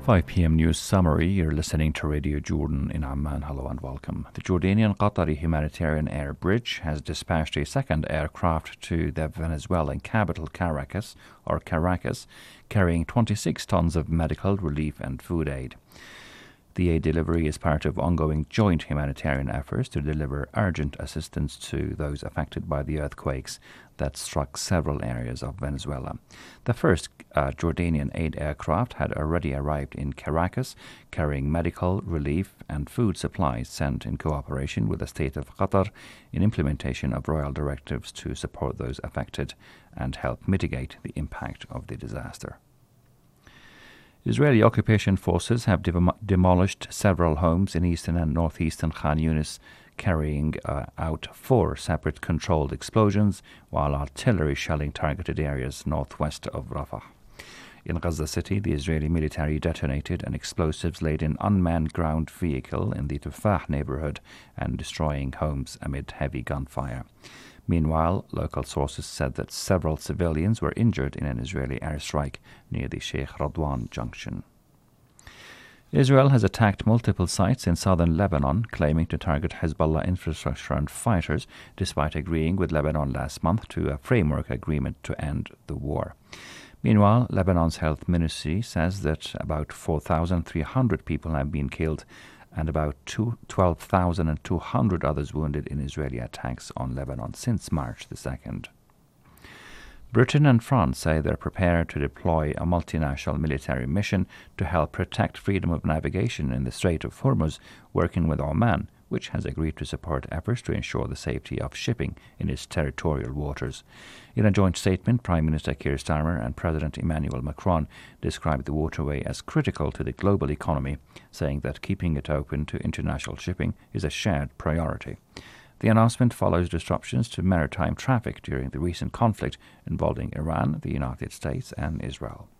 5 p.m. news summary. You're listening to Radio Jordan in Amman. Hello and welcome. The Jordanian Qatari humanitarian air bridge has dispatched a second aircraft to the Venezuelan capital Caracas, carrying 26 tons of medical relief and food aid. The aid delivery is part of ongoing joint humanitarian efforts to deliver urgent assistance to those affected by the earthquakes that struck several areas of Venezuela. The first Jordanian aid aircraft had already arrived in Caracas, carrying medical relief and food supplies sent in cooperation with the state of Qatar in implementation of royal directives to support those affected and help mitigate the impact of the disaster. Israeli occupation forces have demolished several homes in eastern and northeastern Khan Yunis, carrying out 4 separate controlled explosions, while artillery shelling targeted areas northwest of Rafah. In Gaza City, the Israeli military detonated an explosives-laden unmanned ground vehicle in the Tufah neighborhood and destroying homes amid heavy gunfire. Meanwhile, local sources said that several civilians were injured in an Israeli airstrike near the Sheikh Radwan junction. Israel has attacked multiple sites in southern Lebanon, claiming to target Hezbollah infrastructure and fighters, despite agreeing with Lebanon last month to a framework agreement to end the war. Meanwhile, Lebanon's health ministry says that about 4,300 people have been killed and about 12,200 others wounded in Israeli attacks on Lebanon since March the 2nd. Britain and France say they're prepared to deploy a multinational military mission to help protect freedom of navigation in the Strait of Hormuz, working with Oman, which has agreed to support efforts to ensure the safety of shipping in its territorial waters. In a joint statement, Prime Minister Keir Starmer and President Emmanuel Macron described the waterway as critical to the global economy, saying that keeping it open to international shipping is a shared priority. The announcement follows disruptions to maritime traffic during the recent conflict involving Iran, the United States, and Israel.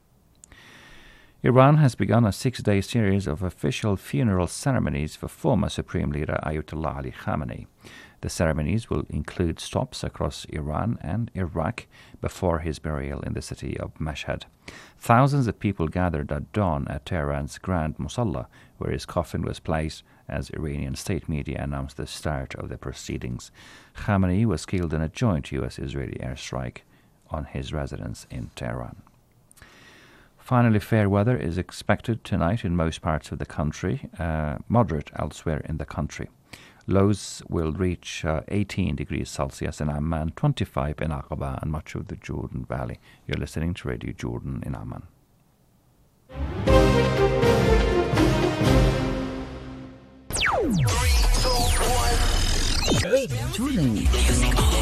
Iran has begun a 6-day series of official funeral ceremonies for former Supreme Leader Ayatollah Ali Khamenei. The ceremonies will include stops across Iran and Iraq before his burial in the city of Mashhad. Thousands of people gathered at dawn at Tehran's Grand Musalla, where his coffin was placed, as Iranian state media announced the start of the proceedings. Khamenei was killed in a joint U.S.-Israeli airstrike on his residence in Tehran. Finally, fair weather is expected tonight in most parts of the country, moderate elsewhere in the country. Lows will reach 18 degrees Celsius in Amman, 25 in Aqaba and much of the Jordan Valley. You're listening to Radio Jordan in Amman. Radio Jordan.